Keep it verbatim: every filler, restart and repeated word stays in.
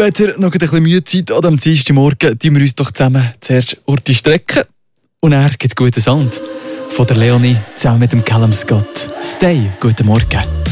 Wenn ihr noch ein bisschen Mühe seid an dem Dienstagmorgen, tun wir uns doch zusammen zuerst Orte strecken. Und dann gibt es guten Sound. Von der Leonie zusammen mit dem Callum Scott. Stay, guten Morgen.